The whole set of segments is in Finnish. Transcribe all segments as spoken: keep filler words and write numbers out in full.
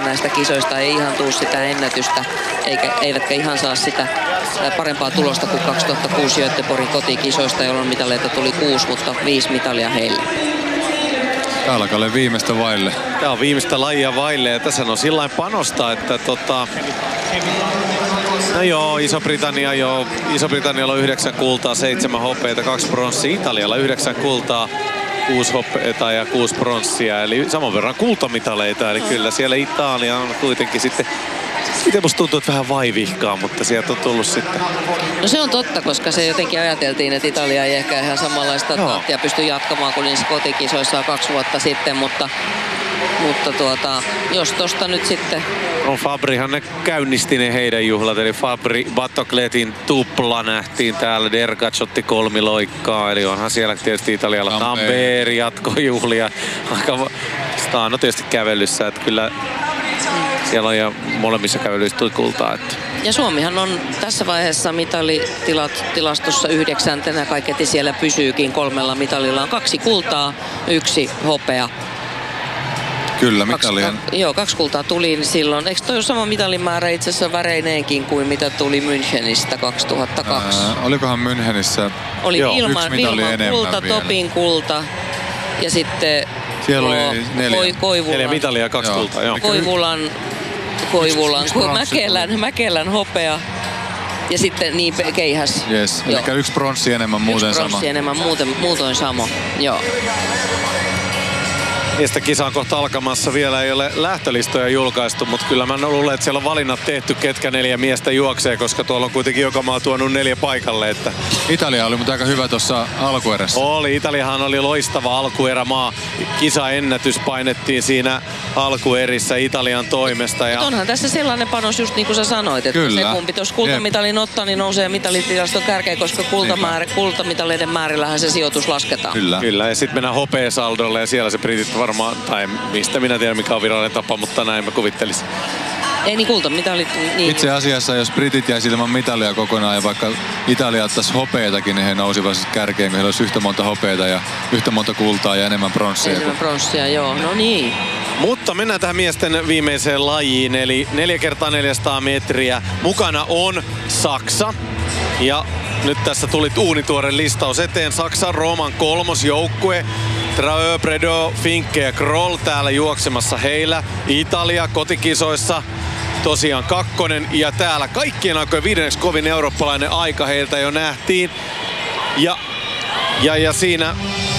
näistä kisoista ei ihan tuu sitä ennätystä, eikä, eivätkä ihan saa sitä parempaa tulosta kuin kaksituhattakuusi Göteborgin kotikisoista, jolloin mitaleita tuli kuusi, mutta viisi mitalia heille. Tää alkaa viimeistä vaille. Tää on viimeistä lajia vaille ja tässä on sillain panosta, että tota... No joo, Iso-Britannia joo. Iso-Britannialla on yhdeksän kultaa, seitsemän hopeita, kaksi pronssia. Italialla yhdeksän kultaa, kuusi hopeita ja kuusi pronssia. Eli saman verran kultamitaleita. Eli kyllä siellä Italia on kuitenkin sitten... Itse musta tuntuu, että vähän vaivihkaa, mutta sieltä on tullut sitten. No se on totta, koska se jotenkin ajateltiin, että Italia ei ehkä ihan samanlaista tahtia pysty jatkamaan kuin niissä kotikisoissa kaksi vuotta sitten, mutta, mutta tuota, jos tosta nyt sitten... No Fabrihan ne käynnisti ne heidän juhlat, eli Fabri Battocletin tupla nähtiin täällä, Dergac otti kolmiloikkaa, eli onhan siellä tietysti Italialla Tampere jatkojuhlia. Aika Staano tietysti kävelyssä, että kyllä siellä on ja molemmissa kävelyissä tuli kultaa. Että. Ja Suomihan on tässä vaiheessa mitalitilastossa yhdeksäntenä, kaiketi siellä pysyykin kolmella mitalilla. On kaksi kultaa, yksi hopea. Kyllä, mitalien. Kaksi, joo, kaksi kultaa tuli silloin. Eikö toi ole sama mitalimäärä itse asiassa väreineenkin kuin mitä tuli Münchenistä kaksituhattakaksi? Ää, olikohan Münchenissä Oli joo, ilman, ilman kulta, vielä. Topin kulta ja sitten siellä oli neljä. Koivulan, neljä mitalia ja kaksi joo. kultaa. Joo. Koivulan, Koivulan, Mäkelän, Mäkelän hopea. Ja sitten niin keihäs. Yes, eli yksi pronssi enemmän, muuten yksi sama. pronssi enemmän, muuten, muutoin sama. Joo. Miestä kisa on kohta alkamassa. Vielä ei ole lähtölistoja julkaistu, mutta kyllä mä luulen, että siellä on valinnat tehty, ketkä neljä miestä juoksee, koska tuolla on kuitenkin joka maa tuonut neljä paikalle. Että... Italia oli mutta aika hyvä tuossa alkuerässä. Oli, Italiahan oli loistava alkuerämaa. Kisaennätys painettiin siinä alkuerissä Italian toimesta. Ja... onhan tässä sellainen panos, just niin kuin sä sanoit, että kyllä. Se kumpi tuossa kultamitalin ottaa, niin nousee mitalitilaston kärkeen, koska kultamäärä, kultamitaleiden määrillähän se sijoitus lasketaan. Kyllä. Kyllä, ja sitten mennään hopeasaldolle ja siellä se britit varmaan, tai mistä minä tiedän mikä on virallinen tapa, mutta näin mä kuvittelisin. Ei niin kultamitalit. Niin. Itse asiassa jos britit jäisi ilman mitalia kokonaan ja vaikka Italia ottaisi hopeitakin, niin he nousivat kärkeen, kun heillä olisi yhtä monta hopeita ja yhtä monta kultaa ja enemmän pronssia. Enemmän pronssia, joo. No niin. Mutta mennään tähän miesten viimeiseen lajiin, eli neljä kertaa neljäsataa metriä. Mukana on Saksa ja nyt tässä tuli uunituore listaus eteen. Saksan Rooman kolmosjoukkue. Traoré, Predot, Finke ja Kroll täällä juoksemassa heillä. Italia kotikisoissa tosiaan kakkonen ja täällä kaikkien aikojen viidenneksi kovin eurooppalainen aika heiltä jo nähtiin. Ja, ja, ja siinä,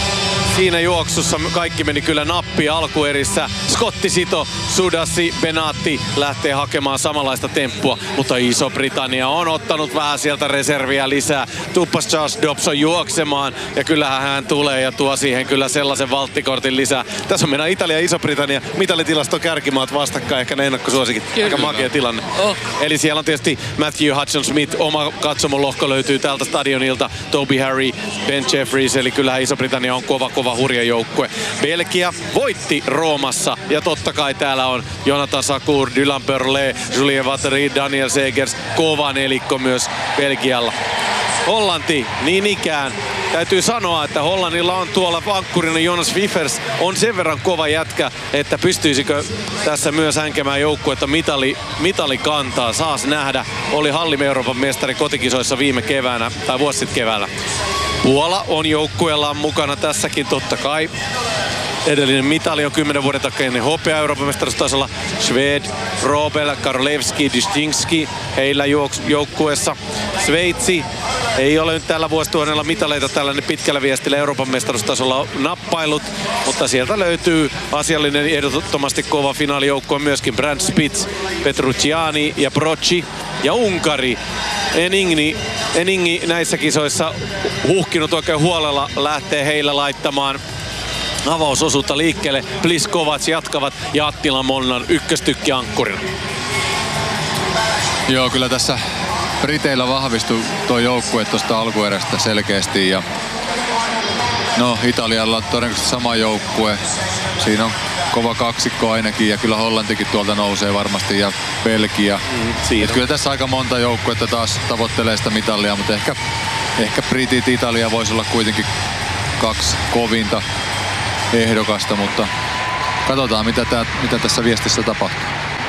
siinä juoksussa kaikki meni kyllä nappi alkuerissä. Scotti Sito, Sudassi, Benatti lähtee hakemaan samanlaista temppua, mutta Iso-Britannia on ottanut vähän sieltä reserviä lisää. Tuppas Charles Dobson juoksemaan ja kyllähän hän tulee ja tuo siihen kyllä sellaisen valttikortin lisää. Tässä on meidän Italia ja Iso-Britannia mitalitilaston kärkimaat vastakkain, ehkä ne ennakkosuosikit. Aika makea tilanne. Oh. Eli siellä on tietysti Matthew Hudson-Smith, oma katsomon lohko löytyy tältä stadionilta. Toby Harry, Ben Jeffries, eli kyllähän Iso-Britannia on kova, kova hurja joukkue. Belgia voitti Roomassa ja totta kai täällä on Jonathan Sakur, Dylan Perlet, Julien Valtteri, Daniel Segers, kova nelikko myös Belgialla. Hollanti niin ikään. Täytyy sanoa, että Hollannilla on tuolla vankkurina Jonas Wiffers on sen verran kova jätkä, että pystyisikö tässä myös hänkemään joukkuetta mitali, mitali kantaa. Saas nähdä. Oli Hallim Euroopan mestari kotikisoissa viime keväänä tai vuosi sitten keväällä. Puola on joukkueellaan mukana tässäkin totta kai. Edellinen mitali on kymmenen vuoden takainen hopea Euroopan mestaruustasolla. Sved, Robel, Karolevski, Distinski heillä joukkueessa. Sveitsi ei ole nyt tällä vuosituhannella mitaleita tällainen pitkällä viestillä Euroopan mestaruustasolla nappailut, mutta sieltä löytyy asiallinen ehdottomasti kova finaalijoukkue myöskin Brand Spitz, Petrucciani ja Brocci ja Unkari. Eningni, Eningni näissä kisoissa huhkinut oikein huolella lähtee heillä laittamaan avausosuutta liikkeelle. Pliskovat jatkavat ja Attila Molnar ykköstykki ankkurina. Joo, kyllä tässä Briteillä vahvistui tuo joukkue tuosta alkuerästä selkeästi. Ja no, Italialla on todennäköisesti sama joukkue. Siinä on kova kaksikko ainakin ja kyllä Hollantikin tuolta nousee varmasti ja Belgia. Mm, kyllä tässä aika monta joukkuetta taas tavoittelee sitä mitalia, mutta ehkä, ehkä Britit, Italia voisi olla kuitenkin kaksi kovinta ehdokasta, mutta katsotaan mitä, tää, mitä tässä viestissä tapahtuu.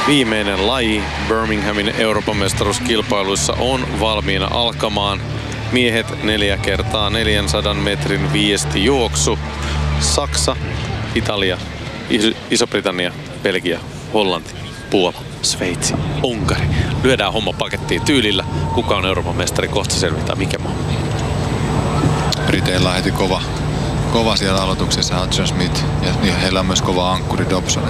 Viimeinen laji Birminghamin Euroopan mestaruuskilpailuissa on valmiina alkamaan. Miehet neljä kertaa neljänsadan metrin viestijuoksu. Saksa, Italia, Iso-Britannia, Belgia, Hollanti, Puola, Sveitsi, Unkari. Lyödään homma pakettiin tyylillä. Kuka on Euroopan mestari? Kohta selvitään mikä maa. Briteillä on heti kova, kova siellä aloituksessa Hudson Smith ja heillä on myös kova ankkuri Dobson.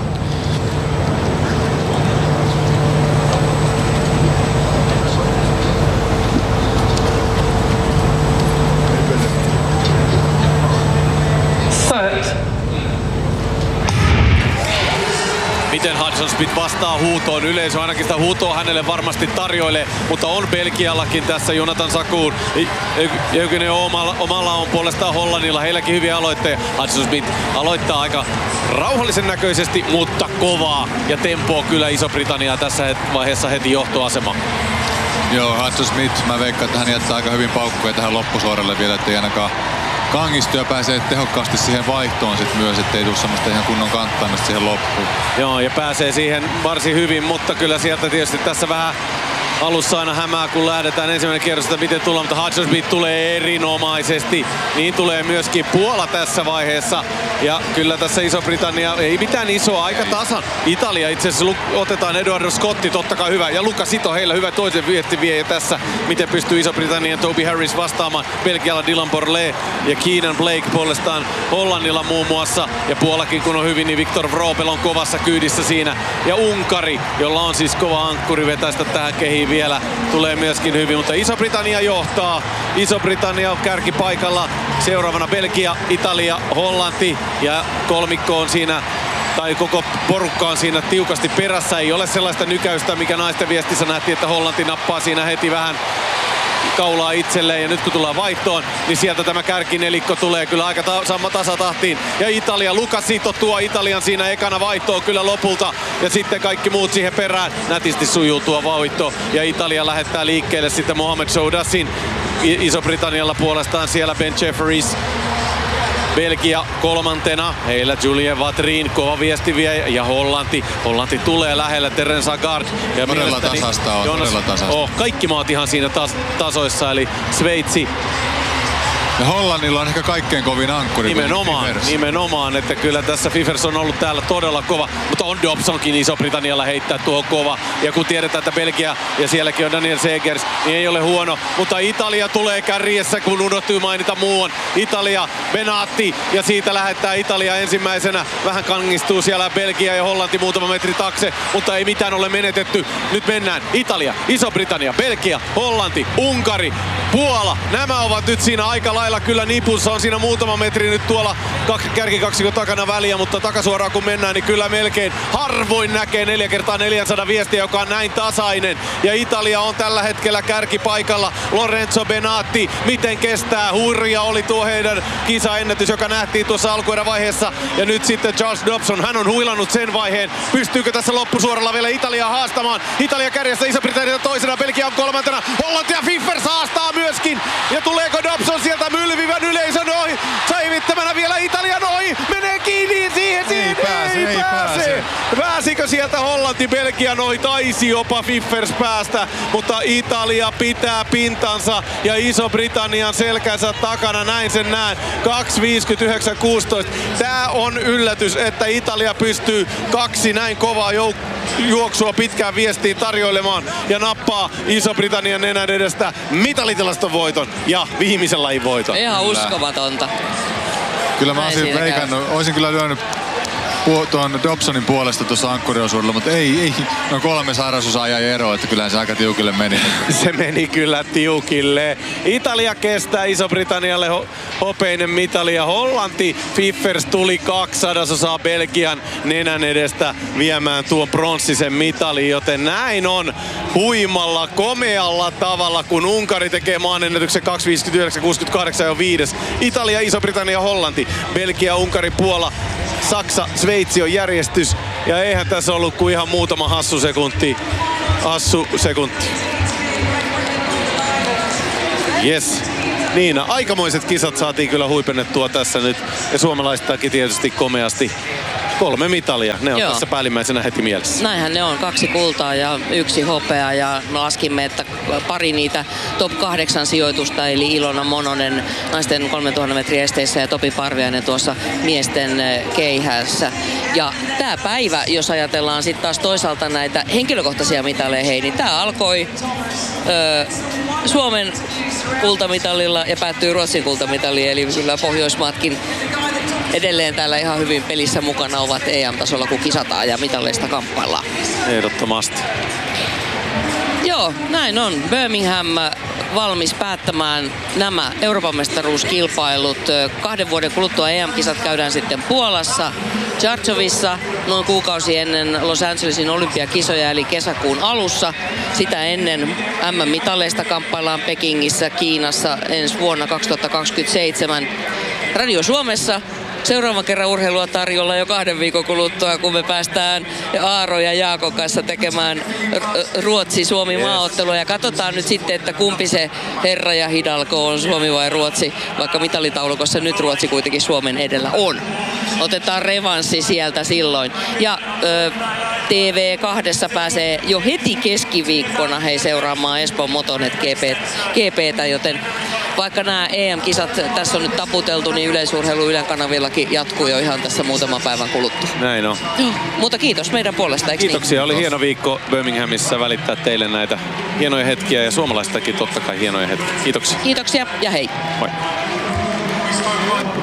Miten Hudson Smith vastaa huutoon? Yleisö ainakin sitä huutoa hänelle varmasti tarjoilee, mutta on Belgiallakin tässä Jonathan Sakuun. Jokinen omalla, omalla on puolestaan Hollannilla. Heilläkin hyviä aloitteita. Hudson Smith aloittaa aika rauhallisen näköisesti, mutta kovaa. Ja tempoa kyllä Iso-Britanniaa tässä vaiheessa heti johtoasema. Joo, Hudson Smith, mä veikkaan, että hän jättää aika hyvin paukkuja tähän loppusuoralle vielä, ettei ainakaan kangistu ja pääsee tehokkaasti siihen vaihtoon sit myös, ettei tule semmoista ihan kunnon kanttaamista siihen loppuun. Joo, ja pääsee siihen varsin hyvin, mutta kyllä sieltä tietysti tässä vähän alussa aina hämää, kun lähdetään ensimmäinen kierros, että miten tullaan, mutta Hudson Smith tulee erinomaisesti. Niin tulee myöskin Puola tässä vaiheessa. Ja kyllä tässä Iso-Britannia, ei mitään isoa, aika tasan. Italia itse asiassa otetaan Eduardo Scotti, totta kai hyvä. Ja Luca Sito, heillä hyvä toisen vietti vie. Ja tässä, miten pystyy Iso-Britannian Toby Harris vastaamaan. Belgialla Dylan Borlée ja Keenan Blake puolestaan Hollannilla muun muassa. Ja Puolakin kun on hyvin, niin Viktor Vrobel on kovassa kyydissä siinä. Ja Unkari, jolla on siis kova ankkuri vetäistä tähän kehiin vielä, tulee myöskin hyvin, mutta Iso-Britannia johtaa. Iso-Britannia on kärkipaikalla. Seuraavana Belgia, Italia, Hollanti ja kolmikko on siinä, tai koko porukka on siinä tiukasti perässä. Ei ole sellaista nykäystä, mikä naisten viestissä nähtiin, että Hollanti nappaa siinä heti vähän kaulaa itselleen, ja nyt kun tullaan vaihtoon, niin sieltä tämä kärkinelikko tulee kyllä aika ta- sama tasatahtiin. Ja Italia, Luca Sito tuo Italian siinä ekana vaihtoon kyllä lopulta, ja sitten kaikki muut siihen perään. Nätisti sujuu tuo vaihto, ja Italia lähettää liikkeelle sitten Mohamed Shoudasin. Iso-Britannialla puolestaan siellä Ben Jefferies. Belgia kolmantena, heillä Julien Vatrin, kova viesti vie, ja Hollanti. Hollanti tulee lähellä, Terence Agard. Ja todella tasasta on, Jonas, todella tasasta. Oh, kaikki maat ihan siinä tas- tasoissa, eli Sveitsi. Ja Hollannilla on ehkä kaikkein kovin ankkuri. Nimenomaan, nimenomaan, että kyllä tässä Fifers on ollut täällä todella kova, mutta on Dobsonkin Iso-Britannialla heittää tuo kova. Ja kun tiedetään, että Belgia ja sielläkin on Daniel Segers, niin ei ole huono. Mutta Italia tulee kärjessä, kun unohtuu mainita muun. Italia, Benatti, ja siitä lähettää Italia ensimmäisenä. Vähän kangistuu siellä Belgia ja Hollanti muutama metri takse, mutta ei mitään ole menetetty. Nyt mennään Italia, Iso-Britannia, Belgia, Hollanti, Unkari, Puola. Nämä ovat nyt siinä aika lailla kyllä nipussa. On siinä muutama metri nyt tuolla kärkikaksikon takana väliä, mutta takasuoraan kun mennään, niin kyllä melkein harvoin näkee neljä kertaa neljäsataa viestiä, joka on näin tasainen. Ja Italia on tällä hetkellä kärkipaikalla. Lorenzo Benatti, miten kestää? Hurja oli tuo heidän kisaennätys, joka nähtiin tuossa alkuerävaiheessa. Ja nyt sitten Charles Dobson, hän on huilannut sen vaiheen. Pystyykö tässä loppusuoralla vielä Italiaa haastamaan? Italia kärjessä, Iso-Britannia toisena, Belgia on kolmantena. Hollanti ja Fiffers haastaa myöskin. Ja tuleeko Dobson sieltä mylvivän yleisön ohi? Saivittämänä vielä Italian ohi. Menee kiinni siihen, siihen ei, pääse, ei, ei pääse. pääse. Pääsikö sieltä Hollanti Belgian ohi? Taisi jopa Fiffers päästä, mutta Italia pitää pintansa ja Iso-Britannian selkänsä takana. Näin sen näen. kaksi viisikymmentäyhdeksän kuusitoista. Tää on yllätys, että Italia pystyy kaksi näin kovaa jouk- juoksua pitkään viestiin tarjoilemaan ja nappaa Iso-Britannian nenän edestä mitalitilaston voiton ja viimeisen lajin voiton. Ihan uskomatonta. Kyllä mä olisin veikannut, olisin kyllä lyönyt tuon Dobsonin puolesta tuossa ankkuriosuudella, mutta ei, ei. No kolme sairasosaa jäi eroa, että kyllähän se aika tiukille meni. Se meni kyllä tiukille. Italia kestää Iso-Britannialle ho- hopeinen mitali ja Hollanti. Fiffers tuli kaksisataa Belgian nenän edestä viemään tuon pronssisen mitalin, joten näin on huimalla, komealla tavalla, kun Unkari tekee maanennätyksen kaksi viisikymmentäyhdeksän kuusikymmentäkahdeksan ja viides. Italia, Iso-Britannia, Hollanti, Belgia, Unkari, Puola, Saksa, Sveitsi on järjestys. Ja eihän tässä ollut kuin ihan muutama hassu sekunti. Hassu sekunti. Yes. Niina, aikamoiset kisat saatiin kyllä huipennettua tässä nyt. Ja suomalaistakin tietysti komeasti Kolme mitalia, ne on Joo. tässä päällimmäisenä heti mielessä. Näinhän ne on, kaksi kultaa ja yksi hopea ja me laskimme, että pari niitä top kahdeksan sijoitusta, eli Ilona Mononen naisten kolmetuhatta metrin esteissä ja Topi Parviainen tuossa miesten keihässä. Ja tämä päivä, jos ajatellaan sitten taas toisaalta näitä henkilökohtaisia mitaleja, hei, niin tämä alkoi ö, Suomen kultamitalilla ja päättyy Ruotsin kultamitaliin, eli kyllä Pohjoismaatkin edelleen täällä ihan hyvin pelissä mukana ovat E M-tasolla, kun kisataan ja mitaleista kamppaillaan. Ehdottomasti. Joo, näin on. Birmingham valmis päättämään nämä Euroopan mestaruuskilpailut. Kahden vuoden kuluttua E M-kisat käydään sitten Puolassa, Jartsovissa, noin kuukausi ennen Los Angelesin olympiakisoja, eli kesäkuun alussa. Sitä ennen M M-mitaleista kamppaillaan Pekingissä, Kiinassa ensi vuonna kaksituhattakaksikymmentäseitsemän. Radio Suomessa seuraavan kerran urheilua tarjolla jo kahden viikon kuluttua, kun me päästään Aaro ja Jaakon kanssa tekemään Ruotsi-Suomi-maaottelua. Ja katsotaan nyt sitten, että kumpi se herra ja Hidalgo on, Suomi vai Ruotsi, vaikka mitalitaulukossa nyt Ruotsi kuitenkin Suomen edellä on. Otetaan revanssi sieltä silloin. Ja ö, T V kaksi pääsee jo heti keskiviikkona hei seuraamaan Espoon Motonet G P:tä, joten vaikka nämä E M-kisat tässä on nyt taputeltu, niin yleisurheilu Ylen kanavillakin jatkuu jo ihan tässä muutaman päivän kuluttua. Näin on. Mutta kiitos meidän puolesta, eikö Kiitoksia, niin? oli hieno viikko Birminghamissa välittää teille näitä hienoja hetkiä ja suomalaistakin totta kai hienoja hetkiä. Kiitoksia. Kiitoksia ja hei. Moi.